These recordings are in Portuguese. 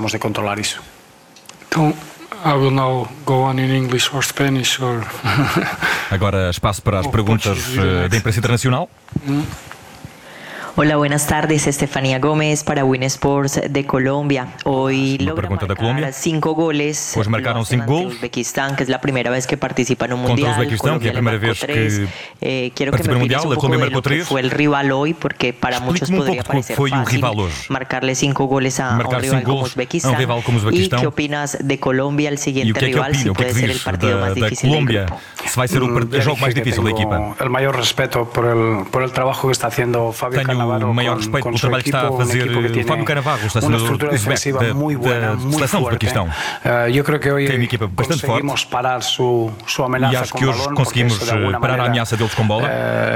tratamos de controlar isso. Então, I will now go on in English or Spanish or... Agora espaço para as perguntas da imprensa internacional. Hola, buenas tardes. Estefanía Gómez para Win Sports de Colombia. Hoy logra marcar 5 goles. Hoje marcaram 5 gols. Uzbequistán, que es la primera vez que participa en un mundial. Contra o Uzbequistão, que é a primeira vez que quiero que me expliques un poco de lo que fue el rival hoy, porque para muchos podría parecer fácil marcarle 5 goles a un rival como Uzbequistán. ¿Y qué opinas de Colombia, el siguiente rival, si puede ser el partido más difícil del grupo? Se vai ser o jogo mais difícil da equipa. El mayor respeto por el trabajo que está haciendo Fabio Cannavaro. O maior respeito pelo trabalho que está a fazer o Fábio Cannavaro, está sendo da seleção do Uzbequistão. Eu creio que hoje tem uma equipa bastante forte parar sua ameaça e acho que hoje conseguimos parar a ameaça deles com bola.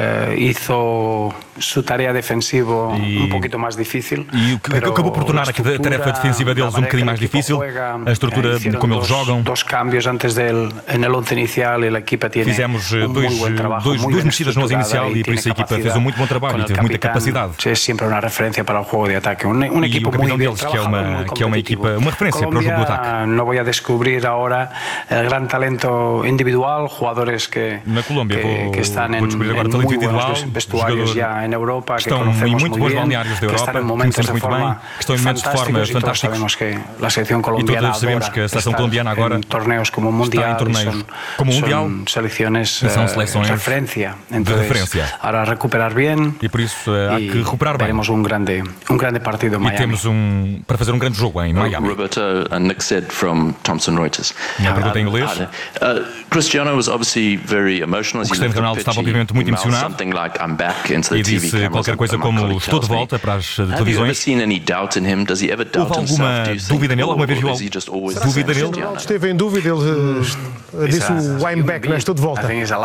Hizo sua tarefa defensiva pouquinho mais difícil e acabou por tornar a tarefa defensiva deles um bocadinho mais difícil. A estrutura de como eles jogam. Dois cambios antes dele no once inicial e a equipa tinha fizemos duas mexidas no 11 inicial e por isso a equipa fez um muito bom trabalho e teve muita capacidade. É sempre uma referência para o jogo de ataque. Uma equipa muito bem trabalhada, que é uma equipa, uma referência para o jogo do ataque. Não vou descobrir agora o grande talento individual, jogadores que estão em muito bons vestuários já na Europa, que conhecemos muito bem, que estão em momentos de forma fantásticos. Sabemos que a seleção colombiana agora em torneios como o Mundial, são seleções de referência. Agora recuperar bem e por isso há que recuperar bem. Teremos um grande partido em Miami. E temos para fazer um grande jogo em Miami. Roberto and Nick said from Thomson Reuters. Minha pergunta em inglês. Cristiano was obviously very emotional. O Cristiano Ronaldo estava obviamente muito emocionado e disse qualquer coisa como estou de volta para as televisões. Houve alguma dúvida nele? Alguma vez viu dúvida nele? Ronaldo esteve em dúvida, ele disse o I'm back, não estou de volta.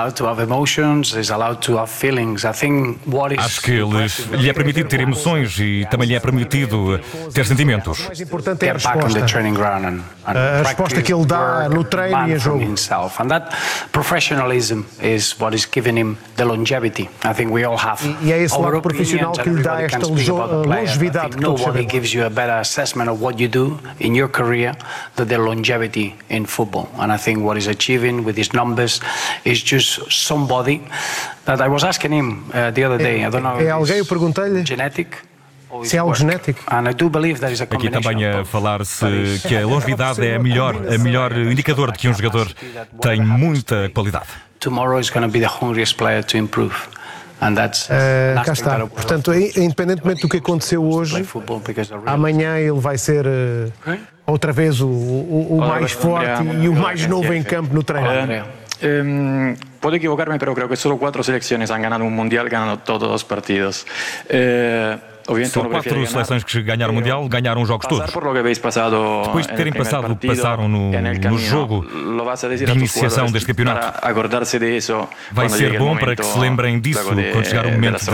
Acho que lhe é permitido ter emoções e também lhe é permitido ter sentimentos. O mais importante é a resposta. A resposta que ele dá no treino e em jogo. E é esse lado profissional que lhe dá esta longevidade que todos sabemos. gives you a better assessment of what you do in your career than the longevity in football. And I think what he's achieving with his numbers is just somebody that I was asking him the other day. I don't know. É alguém, eu perguntei-lhe se é algo genético. Aqui também a falar-se que a longevidade é a melhor indicador de que um jogador tem muita qualidade. Tomorrow is going to be the hungriest player to improve. Cá está. Portanto, independentemente do que aconteceu hoje, amanhã ele vai ser outra vez o mais forte e o mais novo em campo no treino. Puedo equivocarme, pero creo que solo 4 selecciones han ganado un mundial ganando todos los partidos. Só 4 seleções que ganharam o Mundial ganharam os jogos todos. Depois de terem passado o que passaram no jogo de iniciação deste campeonato, vai ser bom para que se lembrem disso quando chegar o momento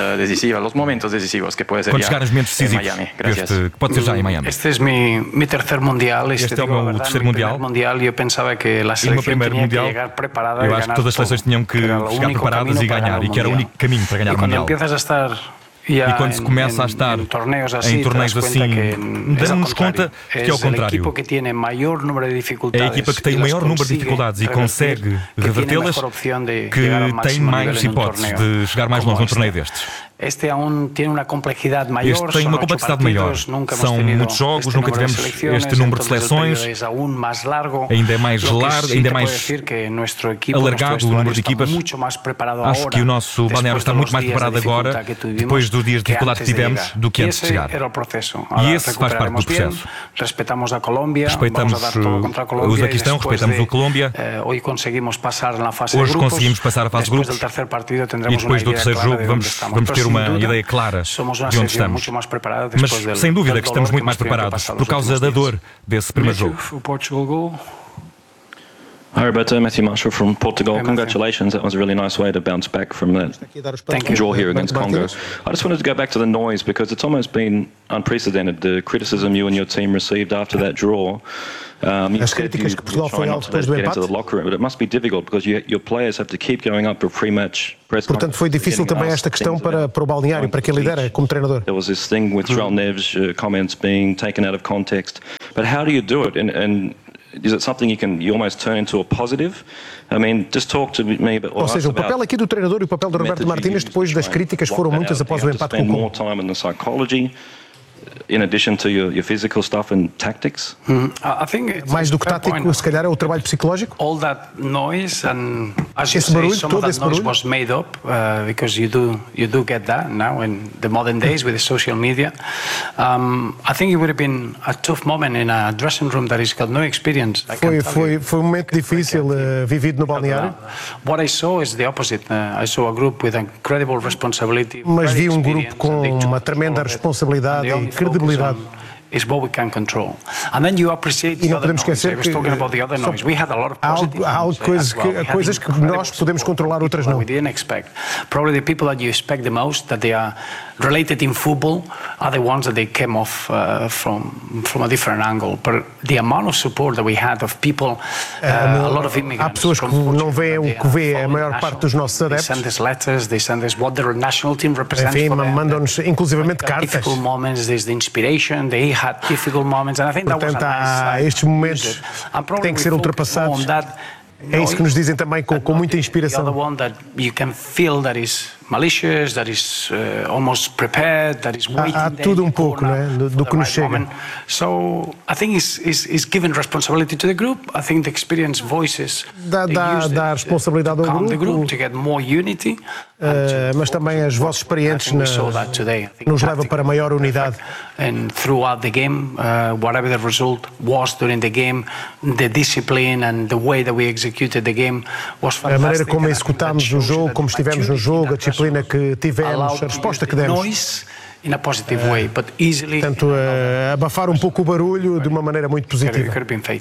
quando chegar os momentos decisivos, que pode ser já em Miami. Este é meu terceiro Mundial. Este é o meu terceiro Mundial. E eu pensava que a seleção tinha que chegar preparada. Eu acho que todas as seleções tinham que chegar preparadas e ganhar, e que era o único caminho para ganhar o Mundial. E quando se começa a estar em torneios assim, damos-nos conta que é o contrário. É a equipa que tem o maior número de dificuldades e consegue revertê-las, que tem mais hipóteses de chegar mais longe num torneio destes. Este tem uma complexidade maior. Este tem uma complexidade maior. São muitos jogos, nunca tivemos este número de seleções. Ainda é mais largo, ainda é mais alargado o número de equipas. Acho que o nosso balneário está muito mais preparado agora, depois dos dias de dificuldade que tivemos, do que antes de chegar. E esse faz parte do processo. Respeitamos o Uzbequistão, respeitamos o Colômbia. Hoje conseguimos passar a fase de grupos. E depois do terceiro jogo vamos ter uma ideia clara de onde estamos. Mas sem dúvida que estamos muito mais preparados por causa da dor desse primeiro jogo. Hi Roberto, Matthew Marshall from Portugal. Congratulations, that was a really nice way to bounce back from that draw here against Congo. I just wanted to go back to the noise because it's almost been unprecedented, the criticism you and your team received after that draw. As críticas que Portugal foi alvo depois do empate. Portanto, foi difícil também esta questão para o balneário, para quem lidera como treinador. There was this thing with João Neves comments being taken out of context. But how do you do it? And is it something you almost turn into a positive? I mean, just talk to me about. Ou seja, o papel aqui do treinador e o papel de Roberto Martínez depois das críticas foram muitas após o empate com o Como. More time in the psychology, in addition to your physical stuff and tactics. Mais do que tático, se calhar é o trabalho psicológico. All that noise and as you Esse say, barulho, some of todo esse that noise barulho. was made up because you do get that now in the modern days with the social media. I think it would have been a tough moment in a dressing room that has got no experience. Foi um momento difícil vivido no balneário. What I saw is the opposite. I saw a group with incredible responsibility. Mas vi um grupo com uma tremenda responsabilidade e credibilidade. Is what we can control. And then you appreciate E não podemos esquecer que há coisas que nós podemos controlar, outras não. We didn't expect. Probably the people that you expect the most, that they are related in football, are the ones that they came off from a different angle. But the amount of support that we had of people, a lot of immigrants. Há pessoas que não veem o que vê a maior parte dos nossos adeptos. They send us letters, they send us what their national team represents. Enfim, mandam-nos inclusivamente cartas. Difficult moments, there's the inspiration, they had difficult moments, and I think Portanto, há estes momentos que têm que ser ultrapassados. É isso que nos dizem também com muita inspiração. The other one that you can feel that is malicious, that is almost prepared, that is waiting. Há tudo um pouco, não é, do que nos chega. So I think it's given responsibility to the group. I think the experienced voices dá responsabilidade ao grupo, to get more unity. Mas também as vozes experientes nos levam para maior unidade. And throughout the game, whatever the result was during the game, the discipline and the way that we executed the game was fantastic. A maneira como executámos o jogo, como estivemos no jogo, a disciplina que tivemos, a resposta que demos. In a positive way, but easily. Portanto, abafar um pouco o barulho de uma maneira muito positiva.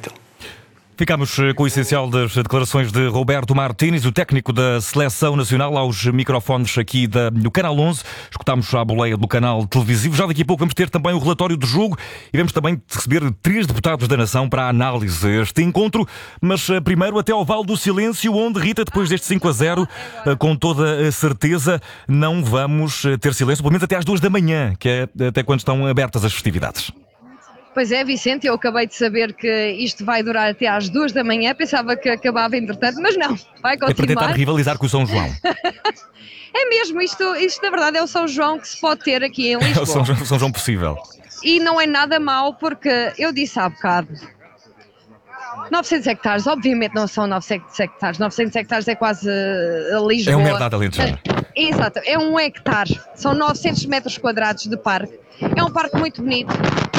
Ficamos com o essencial das declarações de Roberto Martínez, o técnico da Seleção Nacional, aos microfones aqui do Canal 11. Escutámos a boleia do canal televisivo. Já daqui a pouco vamos ter também o relatório do jogo e vamos também receber 3 deputados da nação para a análise deste encontro. Mas primeiro até ao Vale do Silêncio, onde, Rita, depois deste 5-0, com toda a certeza, não vamos ter silêncio, pelo menos até às 2 da manhã, que é até quando estão abertas as festividades. Pois é, Vicente, eu acabei de saber que isto vai durar até às 2 da manhã, pensava que acabava entretanto, mas não, vai continuar. É para tentar rivalizar com o São João. É mesmo, isto na verdade é o São João que se pode ter aqui em Lisboa. É o São João possível. E não é nada mau, porque eu disse há bocado, 900 hectares, obviamente não são 900 hectares, 900 hectares é quase Lisboa. É uma herdade alentejana. Exato, é 1 hectare, são 900 metros quadrados de parque, é um parque muito bonito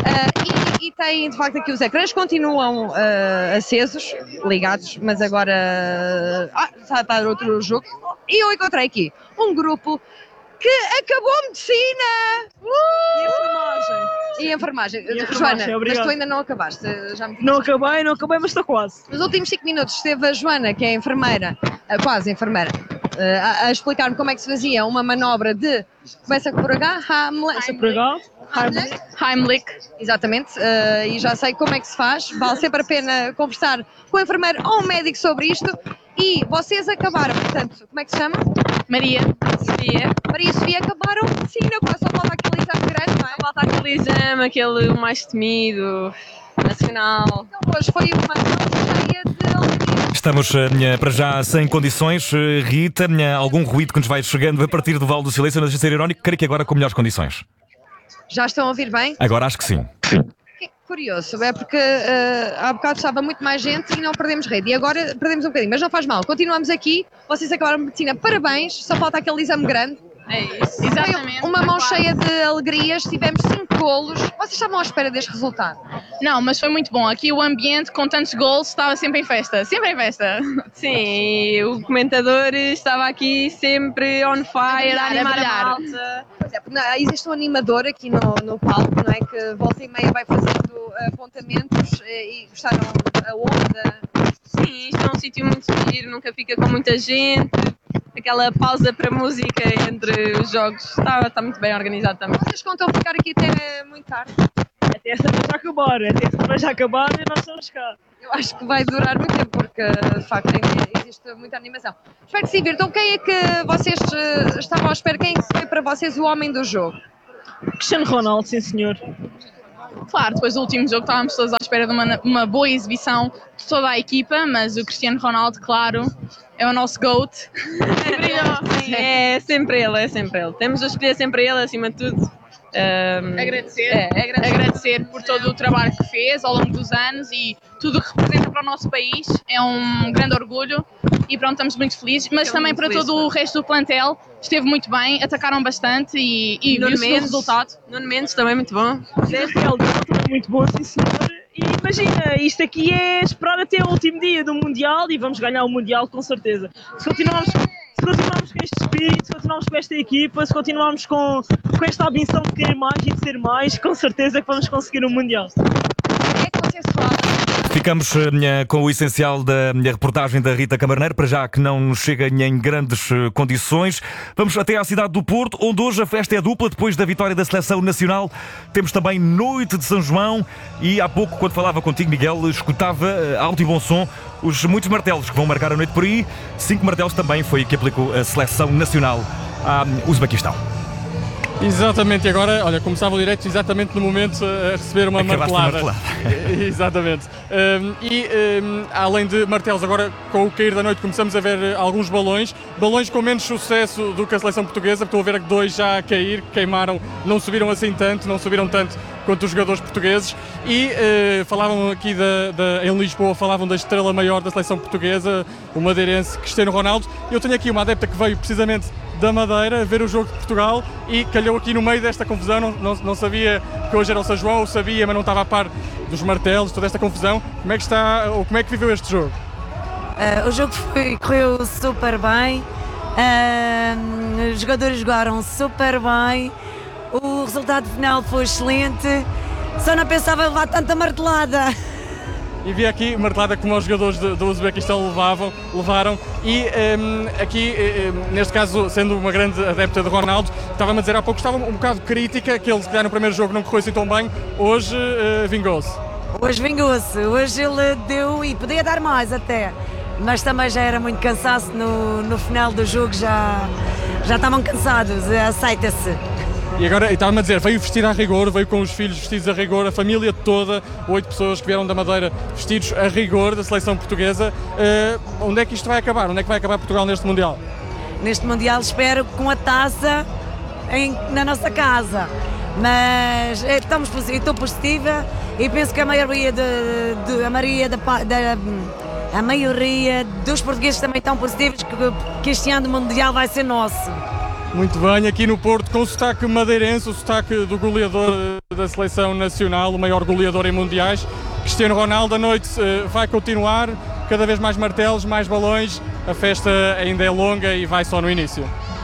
e tem de facto aqui os ecrãs, continuam acesos, ligados, mas agora está a dar outro jogo e eu encontrei aqui um grupo que acabou medicina! E enfermagem. Joana, mas tu ainda não acabaste. Não acabei, mas estou quase. Nos últimos 5 minutos esteve a Joana, que é enfermeira, quase enfermeira, a explicar-me como é que se fazia uma manobra de... Começa por H, Heimlich. Exatamente, e já sei como é que se faz. Vale sempre a pena conversar com o enfermeiro ou um médico sobre isto. E vocês acabaram, portanto, como é que se chama? Maria Sofia acabaram medicina, só falta aquele exame grande, não é? Só falta aquele exame, aquele mais temido, nacional. Então hoje foi uma cheia de alegria. Estamos para já sem condições. Rita, algum ruído que nos vai chegando a partir do Vale do Silêncio, não deixa de ser irónico, creio que agora com melhores condições. Já estão a ouvir bem? Agora acho que sim. Curioso, é porque há bocado estava muito mais gente e não perdemos rede. E agora perdemos um bocadinho, mas não faz mal. Continuamos aqui, vocês acabaram a medicina, parabéns, só falta aquele exame grande. É isso, exatamente. Foi uma mão cheia de alegrias, tivemos 5 golos. Vocês estavam à espera deste resultado? Não, mas foi muito bom. Aqui o ambiente com tantos golos estava sempre em festa. Sempre em festa. Sim, o comentador estava aqui sempre on fire, a animar a malta. Pois é, existe um animador aqui no palco, não é? Que volta e meia vai fazendo apontamentos e gostaram a onda. Sim, isto é um sítio muito giro, nunca fica com muita gente. Aquela pausa para música entre os jogos está muito bem organizado também. Vocês contam ficar aqui até muito tarde? Até essa noite já acabar e nós estamos cá. Eu acho que vai durar muito tempo porque de facto existe muita animação. Espero que se divirtam. Quem é que vocês estavam à espera? Quem foi para vocês o homem do jogo? Cristiano Ronaldo, sim senhor. Claro, depois do último jogo estávamos todos à espera de uma boa exibição de toda a equipa, mas o Cristiano Ronaldo, claro, é o nosso GOAT. É sempre ele. Temos de escolher sempre ele, acima de tudo. Agradecer por todo o trabalho que fez ao longo dos anos e tudo o que representa para o nosso país. É um grande orgulho e pronto, estamos muito felizes, mas também para todo o resto do plantel. Esteve muito bem, atacaram bastante e viu-se o resultado. Nuno Mendes também muito bom. Também muito bom, sim senhor. E imagina, isto aqui é esperar até o último dia do Mundial e vamos ganhar o Mundial com certeza. Se continuarmos com este espírito, se continuarmos com esta equipa, se continuarmos com esta ambição de querer mais e de ser mais, com certeza que vamos conseguir o Mundial. Ficamos com o essencial da reportagem da Rita Camarneiro, para já que não nos chega em grandes condições. Vamos até à cidade do Porto, onde hoje a festa é dupla, depois da vitória da Seleção Nacional. Temos também Noite de São João e há pouco, quando falava contigo, Miguel, escutava alto e bom som os muitos martelos que vão marcar a noite por aí. 5 martelos também foi que aplicou a Seleção Nacional ao Uzbequistão. Exatamente, e agora, olha, começava o direto exatamente no momento a receber uma martelada. Exatamente. Além de martelos, agora com o cair da noite começamos a ver alguns balões com menos sucesso do que a seleção portuguesa. Estou a ver 2 já a cair, queimaram, não subiram tanto quanto os jogadores portugueses. E falavam aqui em Lisboa, falavam da estrela maior da seleção portuguesa, o madeirense Cristiano Ronaldo. Eu tenho aqui uma adepta que veio precisamente da Madeira ver o jogo de Portugal e calhou aqui no meio desta confusão, não sabia que hoje era o São João, sabia, mas não estava a par dos martelos, toda esta confusão. Como é que viveu este jogo? O jogo correu super bem, os jogadores jogaram super bem, o resultado final foi excelente, só não pensava em levar tanta martelada. E vi aqui martelada como os jogadores do Uzbequistão levaram e aqui, neste caso, sendo uma grande adepta de Ronaldo, estava-me a dizer há pouco, estava um bocado crítica, que ele se calhar no primeiro jogo não correu assim tão bem, hoje vingou-se. Hoje ele deu e podia dar mais até, mas também já era muito cansaço no final do jogo, já estavam cansados, aceita-se. E agora, estava-me a dizer, veio vestido a rigor, veio com os filhos vestidos a rigor, a família toda, 8 pessoas que vieram da Madeira vestidos a rigor da seleção portuguesa. Onde é que isto vai acabar? Onde é que vai acabar Portugal neste Mundial? Neste Mundial espero com a taça na nossa casa, mas estou positiva e penso que a maioria dos portugueses também estão positivos que este ano o Mundial vai ser nosso. Muito bem, aqui no Porto, com o sotaque madeirense, o sotaque do goleador da Seleção Nacional, o maior goleador em mundiais, Cristiano Ronaldo. A noite vai continuar, cada vez mais martelos, mais balões, a festa ainda é longa e vai só no início.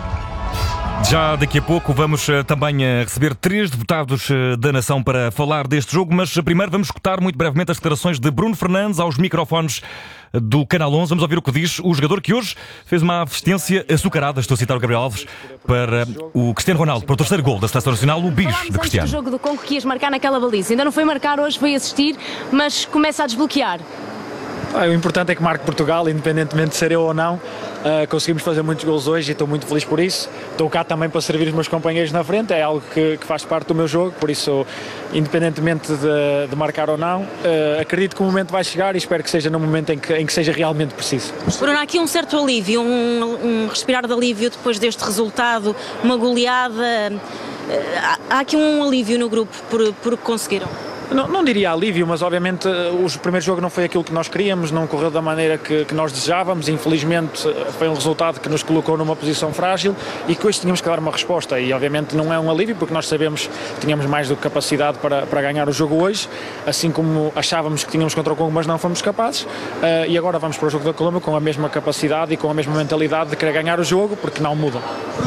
Já daqui a pouco vamos também receber 3 deputados da Nação para falar deste jogo, mas primeiro vamos escutar muito brevemente as declarações de Bruno Fernandes aos microfones do Canal 11. Vamos ouvir o que diz o jogador que hoje fez uma assistência açucarada, estou a citar o Gabriel Alves, para o Cristiano Ronaldo, para o terceiro gol da Seleção Nacional, o bis de Cristiano. O jogo do Congo que ias marcar naquela baliza, ainda não foi marcar hoje, foi assistir, mas começa a desbloquear. O importante é que marque Portugal, independentemente de ser eu ou não. Conseguimos fazer muitos gols hoje e estou muito feliz por isso. Estou cá também para servir os meus companheiros na frente, é algo que faz parte do meu jogo, por isso, independentemente de marcar ou não, acredito que o momento vai chegar e espero que seja no momento em que seja realmente preciso. Bruno, há aqui um certo alívio, um respirar de alívio depois deste resultado, uma goleada. Há aqui um alívio no grupo por que conseguiram. Não diria alívio, mas obviamente o primeiro jogo não foi aquilo que nós queríamos, não correu da maneira que nós desejávamos, infelizmente foi um resultado que nos colocou numa posição frágil e que hoje tínhamos que dar uma resposta e obviamente não é um alívio porque nós sabemos que tínhamos mais do que capacidade para ganhar o jogo hoje, assim como achávamos que tínhamos contra o Congo, mas não fomos capazes e agora vamos para o jogo da Colômbia com a mesma capacidade e com a mesma mentalidade de querer ganhar o jogo porque não muda.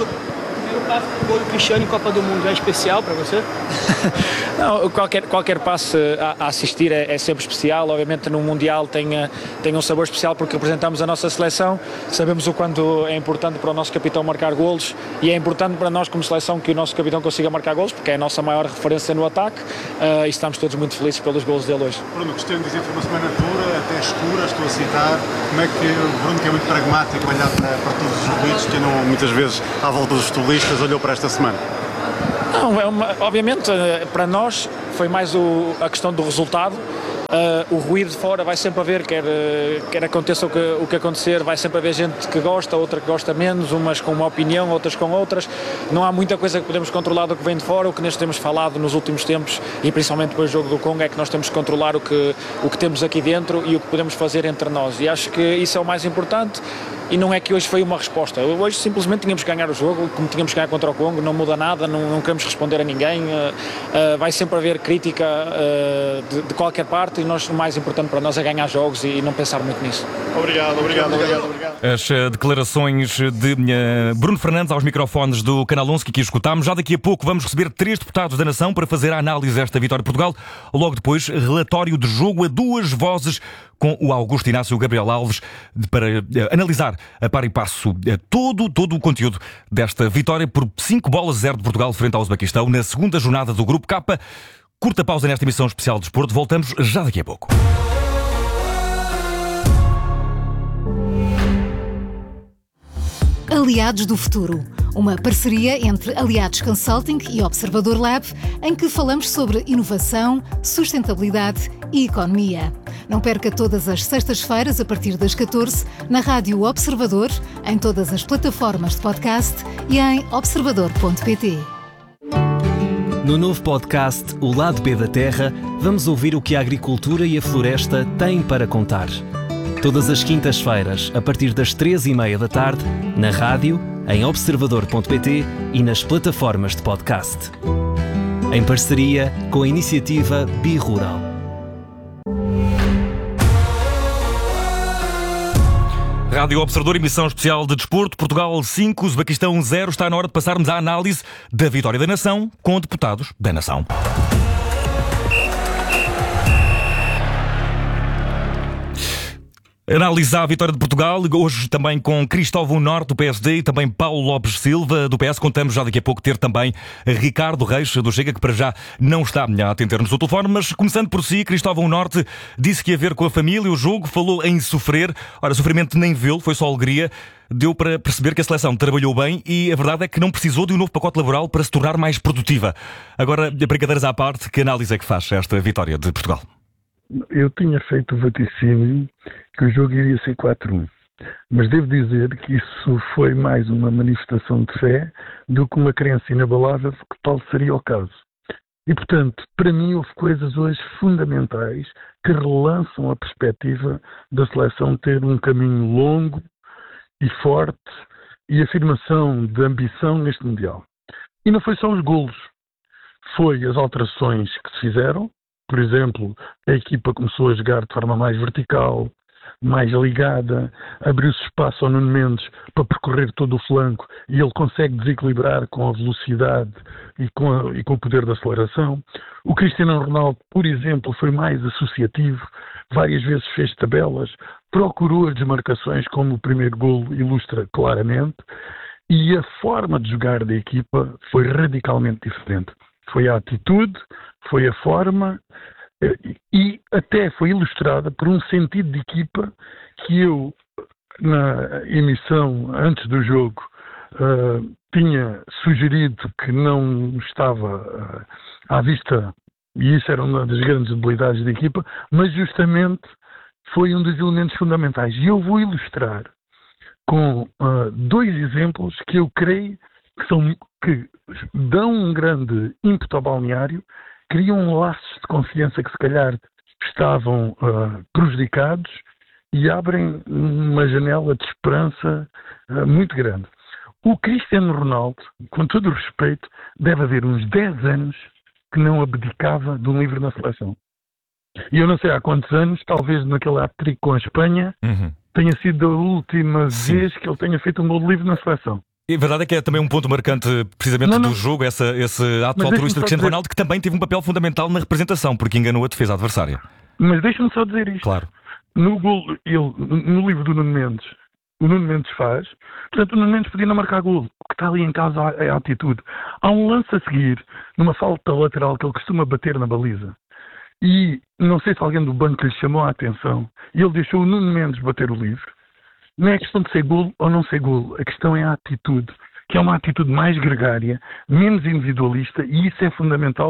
O gol do Cristiano em Copa do Mundo é especial para você? Não, qualquer passe a assistir é sempre especial. Obviamente no Mundial tem um sabor especial porque representamos a nossa seleção. Sabemos o quanto é importante para o nosso capitão marcar golos e é importante para nós como seleção que o nosso capitão consiga marcar golos porque é a nossa maior referência no ataque e estamos todos muito felizes pelos golos dele hoje. Bruno, Cristiano dizia que foi uma semana dura, até escura, estou a citar. Como é que o Bruno, que é muito pragmático, olhar para todos os ruídos que andam muitas vezes à volta dos futebolistas, olhou para esta semana? Não, obviamente para nós foi mais a questão do resultado. O ruído de fora vai sempre haver, quer aconteça o que acontecer, vai sempre haver gente que gosta, outra que gosta menos, umas com uma opinião, outras com outras. Não há muita coisa que podemos controlar do que vem de fora. O que nós temos falado nos últimos tempos, e principalmente depois do jogo do Congo, é que nós temos que controlar o que temos aqui dentro e o que podemos fazer entre nós. E acho que isso é o mais importante. E não é que hoje foi uma resposta. Hoje simplesmente tínhamos que ganhar o jogo, como tínhamos que ganhar contra o Congo, não muda nada, não queremos responder a ninguém. Vai sempre haver crítica de qualquer parte, e o mais importante para nós é ganhar jogos e não pensar muito nisso. Obrigado. As declarações de Bruno Fernandes aos microfones do Canal 11 que aqui escutámos. Já daqui a pouco vamos receber 3 deputados da Nação para fazer a análise desta vitória de Portugal. Logo depois, relatório de jogo a 2 vozes com o Augusto Inácio Gabriel Alves para analisar a par e passo todo o conteúdo desta vitória por 5-0 de Portugal frente ao Uzbequistão na segunda jornada do Grupo K. Curta pausa nesta emissão especial de Desporto. Voltamos já daqui a pouco. Aliados do Futuro, uma parceria entre Aliados Consulting e Observador Lab, em que falamos sobre inovação, sustentabilidade e economia. Não perca todas as sextas-feiras, a partir das 14, na Rádio Observador, em todas as plataformas de podcast e em observador.pt. No novo podcast O Lado B da Terra, vamos ouvir o que a agricultura e a floresta têm para contar. Todas as quintas-feiras, a partir das 3h30 da tarde, na rádio, em observador.pt e nas plataformas de podcast. Em parceria com a iniciativa Bi-Rural. Rádio Observador, emissão especial de Desporto. Portugal 5, Uzbequistão 0. Está na hora de passarmos à análise da vitória da Nação com deputados da Nação. Analisar a vitória de Portugal, hoje também com Cristóvão Norte, do PSD, e também Paulo Lopes Silva, do PS. Contamos já daqui a pouco ter também Ricardo Reis, do Chega, que para já não está a atender-nos ao telefone. Mas começando por si, Cristóvão Norte disse que ia ver com a família o jogo, falou em sofrer. Ora, sofrimento nem vê-lo, foi só alegria. Deu para perceber que a seleção trabalhou bem e a verdade é que não precisou de um novo pacote laboral para se tornar mais produtiva. Agora, brincadeiras à parte, que análise é que faz esta vitória de Portugal? Eu tinha feito o vaticínio que o jogo iria ser 4-1, mas devo dizer que isso foi mais uma manifestação de fé do que uma crença inabalável de que tal seria o caso. E, portanto, para mim houve coisas hoje fundamentais que relançam a perspectiva da seleção ter um caminho longo e forte e afirmação de ambição neste Mundial. E não foi só os golos, foi as alterações que se fizeram. Por exemplo, a equipa começou a jogar de forma mais vertical, mais ligada, abriu-se espaço ao Nuno Mendes para percorrer todo o flanco e ele consegue desequilibrar com a velocidade e com o poder da aceleração. O Cristiano Ronaldo, por exemplo, foi mais associativo, várias vezes fez tabelas, procurou as desmarcações, como o primeiro golo ilustra claramente, e a forma de jogar da equipa foi radicalmente diferente. Foi a atitude, foi a forma e até foi ilustrada por um sentido de equipa que eu, na emissão antes do jogo, tinha sugerido que não estava à vista, e isso era uma das grandes debilidades da equipa, mas justamente foi um dos elementos fundamentais. E eu vou ilustrar com 2 exemplos que eu creio que dão um grande ímpeto ao balneário, criam laços de confiança que se calhar estavam prejudicados e abrem uma janela de esperança muito grande. O Cristiano Ronaldo, com todo o respeito, deve haver uns 10 anos que não abdicava de um livro na seleção. E eu não sei há quantos anos, talvez naquele hat-trick com a Espanha, tenha sido a última vez que ele tenha feito um gol de livre na seleção. E a verdade é que é também um ponto marcante precisamente do jogo, esse ato altruísta de Cristiano Ronaldo, que também teve um papel fundamental na representação, porque enganou a defesa adversária. Mas deixa-me só dizer isto. Claro. No livro do Nuno Mendes, o Nuno Mendes faz, portanto o Nuno Mendes podia não marcar golo. O que está ali em causa é a atitude. Há um lance a seguir, numa falta lateral que ele costuma bater na baliza. E não sei se alguém do banco lhe chamou a atenção, e ele deixou o Nuno Mendes bater o livre. Não é questão de ser golo ou não ser golo, a questão é a atitude, que é uma atitude mais gregária, menos individualista, e isso é fundamental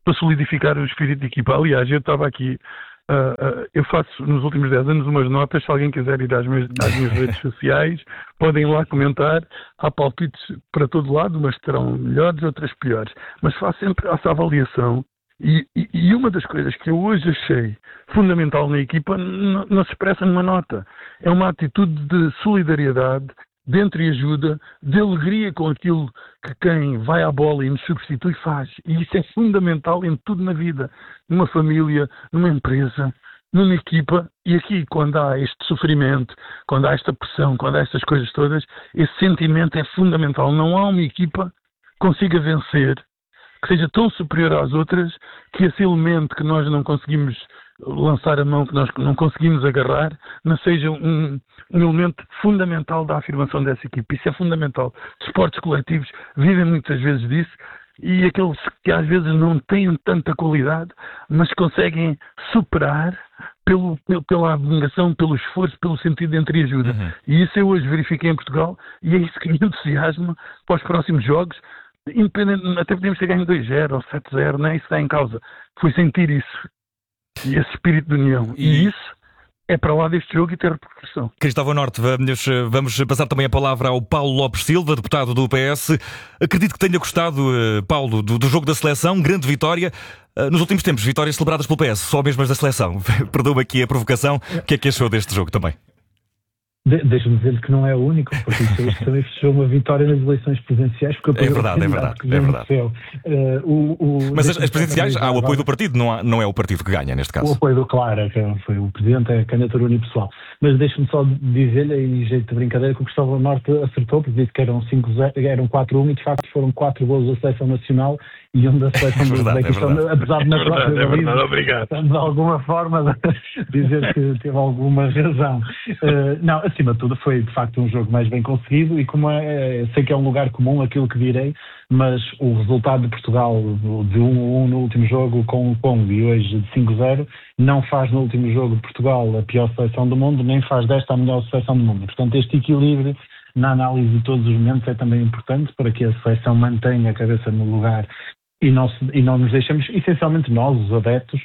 para solidificar o espírito de equipa. Aliás, eu estava aqui, eu faço nos últimos 10 anos umas notas, se alguém quiser ir às minhas redes sociais, podem lá comentar, há palpites para todo lado, umas terão melhores, outras piores, mas faço sempre essa avaliação. E uma das coisas que eu hoje achei fundamental na equipa não se expressa numa nota. É uma atitude de solidariedade, de entreajuda, de alegria com aquilo que quem vai à bola e nos substitui faz. E isso é fundamental em tudo na vida. Numa família, numa empresa, numa equipa. E aqui, quando há este sofrimento, quando há esta pressão, quando há estas coisas todas, esse sentimento é fundamental. Não há uma equipa que consiga vencer, que seja tão superior às outras, que esse elemento que nós não conseguimos lançar a mão, que nós não conseguimos agarrar, não seja um elemento fundamental da afirmação dessa equipe. Isso é fundamental. Esportes coletivos vivem muitas vezes disso, e aqueles que às vezes não têm tanta qualidade, mas conseguem superar pela abnegação, pelo esforço, pelo sentido de entreajuda. E isso eu hoje verifiquei em Portugal, e é isso que me entusiasma para os próximos jogos. Independente, até podemos ter ganho 2-0 ou 7-0, não é isso que está em causa. Foi sentir isso. E esse espírito de união. E isso é para lá deste jogo e ter repercussão. Cristóvão Norte, vamos passar também a palavra ao Paulo Lopes Silva, deputado do PS. Acredito que tenha gostado, Paulo, do jogo da seleção, grande vitória. Nos últimos tempos, vitórias celebradas pelo PS, só mesmo as da seleção. Perdoa-me aqui a provocação. O que é que achou deste jogo também? Deixa-me dizer que não é o único, porque isto também fechou uma vitória nas eleições presidenciais. É verdade. Mas as presidenciais há o apoio do partido, não é o partido que ganha neste caso. O apoio claro, foi o Presidente, a candidatura unipessoal. Mas deixa-me só dizer-lhe, em jeito de brincadeira, que o Cristóvão Norte acertou, porque disse que eram 4-1 e de facto foram 4 golos da Seleção Nacional e um da Seleção do Uzbequistão, apesar de na própria verdade, obrigado. De alguma forma dizer que teve alguma razão. Não, acima de tudo foi de facto um jogo mais bem conseguido, e como sei que é um lugar comum aquilo que direi, mas o resultado de Portugal de 1-1 no último jogo com o Congo e hoje de 5-0 não faz no último jogo de Portugal a pior seleção do mundo, nem faz desta a melhor seleção do mundo. E, portanto, este equilíbrio na análise de todos os momentos é também importante para que a seleção mantenha a cabeça no lugar e não nos deixemos, essencialmente nós, os adeptos,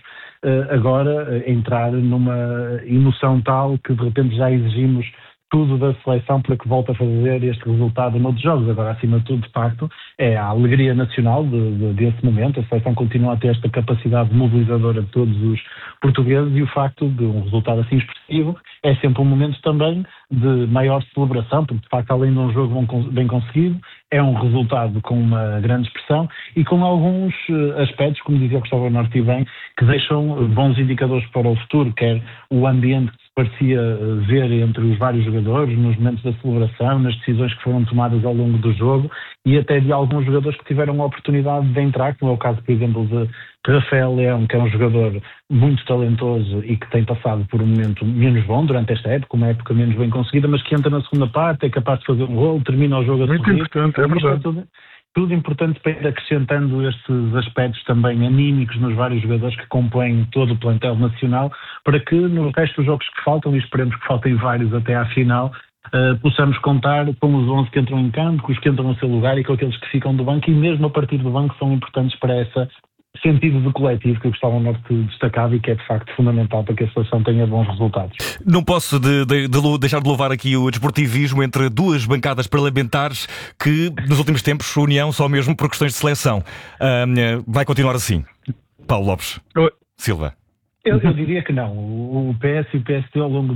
agora entrar numa emoção tal que de repente já exigimos tudo da seleção para que volte a fazer este resultado noutros jogos. Agora, acima de tudo, de facto, é a alegria nacional desse momento. A seleção continua a ter esta capacidade mobilizadora de todos os portugueses, e o facto de um resultado assim expressivo é sempre um momento também de maior celebração, porque de facto, além de um jogo bem conseguido, é um resultado com uma grande expressão e com alguns aspectos, como dizia o Cristóvão Norte bem, que deixam bons indicadores para o futuro, quer o ambiente que se parecia ver entre os vários jogadores, nos momentos da celebração, nas decisões que foram tomadas ao longo do jogo, e até de alguns jogadores que tiveram a oportunidade de entrar, como é o caso, por exemplo, de Rafael Leão, que é um jogador muito talentoso e que tem passado por um momento menos bom durante esta época, uma época menos bem conseguida, mas que entra na segunda parte, é capaz de fazer um gol, termina o jogo a sorrir. Muito importante, é verdade. Tudo importante para ir acrescentando estes aspectos também anímicos nos vários jogadores que compõem todo o plantel nacional, para que no resto dos jogos que faltam, e esperemos que faltem vários até à final, possamos contar com os 11 que entram em campo, com os que entram no seu lugar e com aqueles que ficam do banco, e mesmo a partir do banco são importantes para esse sentido de coletivo que o Cristóvão Norte destacava e que é de facto fundamental para que a seleção tenha bons resultados. Não posso deixar de louvar aqui o desportivismo entre duas bancadas parlamentares que nos últimos tempos uniam só mesmo por questões de seleção. Vai continuar assim? Paulo Lopes Silva. Eu diria que não. O PS e o PSD, ao longo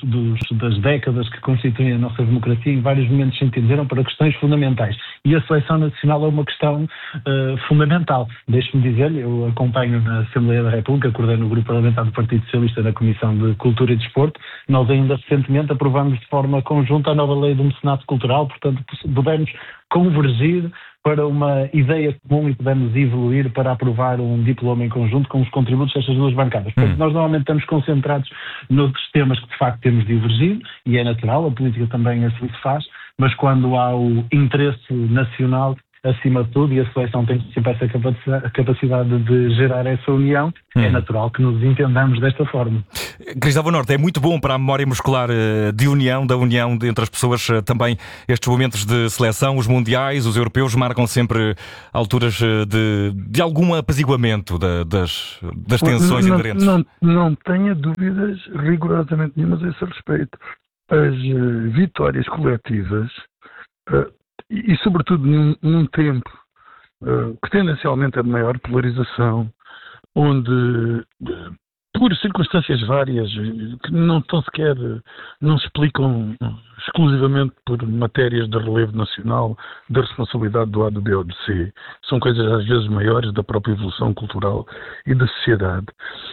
das décadas que constituem a nossa democracia, em vários momentos se entenderam para questões fundamentais. E a seleção nacional é uma questão fundamental. Deixe-me dizer-lhe, eu acompanho na Assembleia da República, coordeno o Grupo Parlamentar do Partido Socialista na Comissão de Cultura e Desporto. Nós ainda recentemente aprovamos de forma conjunta a nova lei do mecenato cultural, portanto pudemos convergir para uma ideia comum e podemos evoluir para aprovar um diploma em conjunto com os contributos destas duas bancadas. Portanto, nós normalmente estamos concentrados noutros temas que de facto temos divergido, e é natural, a política também assim se faz, mas quando há o interesse nacional, acima de tudo, e a seleção tem sempre essa capacidade de gerar essa união, é natural que nos entendamos desta forma. Cristóvão Norte, é muito bom para a memória muscular de união, da união entre as pessoas, também estes momentos de seleção, os mundiais, os europeus marcam sempre alturas de algum apaziguamento das tensões inerentes. Não tenha dúvidas rigorosamente nenhumas a esse respeito. As vitórias coletivas, e sobretudo num tempo que tendencialmente é de maior polarização, onde por circunstâncias várias que não se explicam exclusivamente por matérias de relevo nacional, da responsabilidade do A, do B ou do C, são coisas às vezes maiores da própria evolução cultural e da sociedade.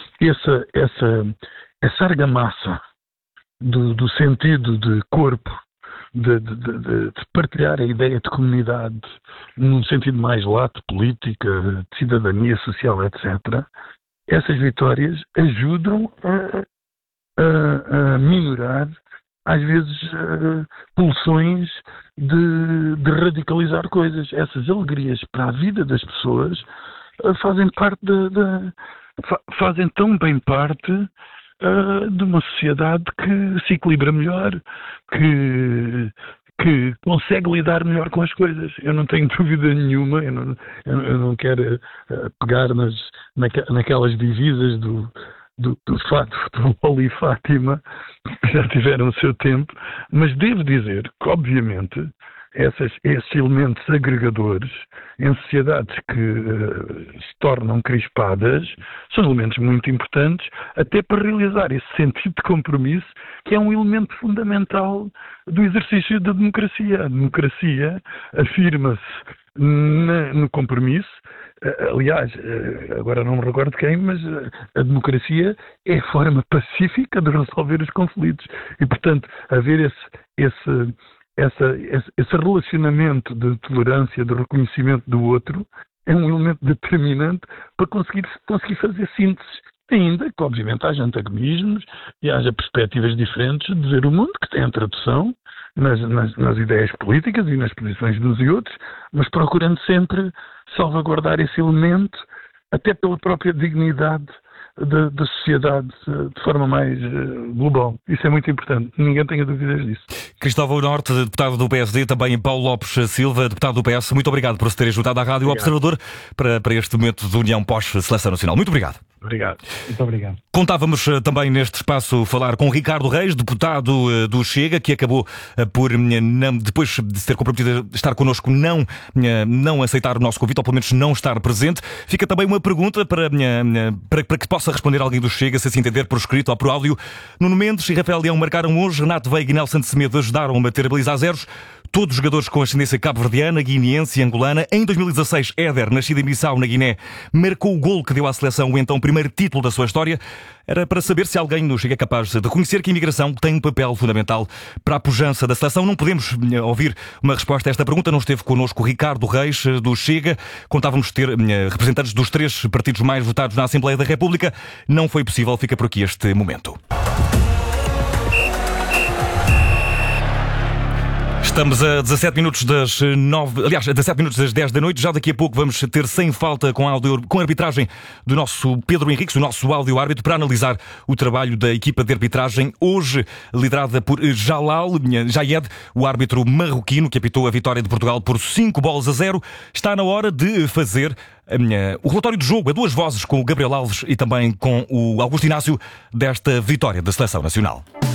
Essa argamassa do sentido de corpo, de partilhar a ideia de comunidade num sentido mais lato, política, de cidadania social, etc., essas vitórias ajudam a minorar, às vezes, pulsões de radicalizar coisas. Essas alegrias para a vida das pessoas fazem tão bem parte de uma sociedade que se equilibra melhor, que consegue lidar melhor com as coisas. Eu não tenho dúvida nenhuma, eu não quero pegar naquelas divisas do futebol e Fátima, que já tiveram o seu tempo, mas devo dizer que, obviamente, esses elementos agregadores em sociedades que se tornam crispadas são elementos muito importantes até para realizar esse sentido de compromisso, que é um elemento fundamental do exercício da democracia. A democracia afirma-se no compromisso. Aliás, agora não me recordo quem, mas a democracia é a forma pacífica de resolver os conflitos. E, portanto, haver esse relacionamento de tolerância, de reconhecimento do outro, é um elemento determinante para conseguir fazer sínteses, ainda que obviamente haja antagonismos e haja perspectivas diferentes de ver o mundo, que tem a tradução nas ideias políticas e nas posições de uns e outros, mas procurando sempre salvaguardar esse elemento, até pela própria dignidade da sociedade de forma mais global. Isso é muito importante. Ninguém tenha dúvidas disso. Cristóvão Norte, deputado do PSD, também Paulo Lopes Silva, deputado do PS, muito obrigado por se terem juntado à Rádio Observador para este momento de união pós-seleção nacional. Muito obrigado. Obrigado. Muito obrigado. Contávamos também neste espaço falar com Ricardo Reis, deputado do Chega, que acabou por, depois de ser comprometido a estar connosco, não aceitar o nosso convite, ou pelo menos não estar presente. Fica também uma pergunta para que possa responder alguém do Chega, se assim entender, por escrito ou por áudio. Nuno Mendes e Rafael Leão marcaram hoje, Renato Veiga e Nelson de Semedo ajudaram a bater a baliza a zeros. Todos os jogadores com ascendência cabo-verdiana, guineense e angolana. Em 2016, Éder, nascido em Bissau, na Guiné, marcou o golo que deu à seleção o então primeiro título da sua história. Era para saber se alguém no Chega é capaz de reconhecer que a imigração tem um papel fundamental para a pujança da seleção. Não podemos ouvir uma resposta a esta pergunta. Não esteve connosco o Ricardo Reis, do Chega. Contávamos ter representantes dos 3 partidos mais votados na Assembleia da República. Não foi possível. Fica por aqui este momento. Estamos a 17 minutos das 9, aliás, a 17 minutos das 10 da noite. Já daqui a pouco vamos ter sem falta com a arbitragem do nosso Pedro Henriques, o nosso áudio-árbitro, para analisar o trabalho da equipa de arbitragem, hoje liderada por Jalal Jayed, o árbitro marroquino que apitou a vitória de Portugal por 5-0. Está na hora de fazer o relatório do jogo a 2 vozes, com o Gabriel Alves e também com o Augusto Inácio, desta vitória da Seleção Nacional.